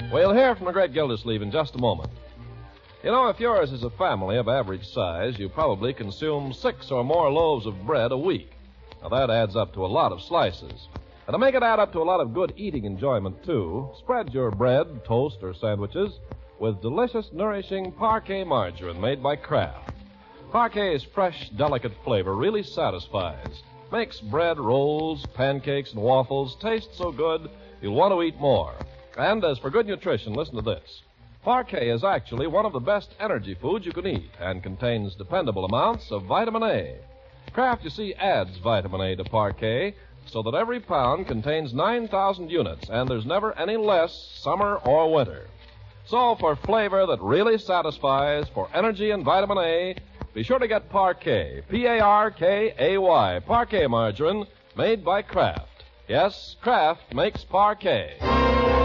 We'll hear from the great Gildersleeve in just a moment. You know, if yours is a family of average size, you probably consume 6 or more loaves of bread a week. Now, that adds up to a lot of slices. And to make it add up to a lot of good eating enjoyment, too, spread your bread, toast, or sandwiches with delicious, nourishing Parquet margarine made by Kraft. Parquet's fresh, delicate flavor really satisfies. Makes bread, rolls, pancakes, and waffles taste so good you'll want to eat more. And as for good nutrition, listen to this. Parquet is actually one of the best energy foods you can eat and contains dependable amounts of vitamin A. Kraft, you see, adds vitamin A to Parquet so that every pound contains 9,000 units, and there's never any less summer or winter. So for flavor that really satisfies, for energy and vitamin A, be sure to get Parquet, P-A-R-K-A-Y, Parquet margarine made by Kraft. Yes, Kraft makes Parquet.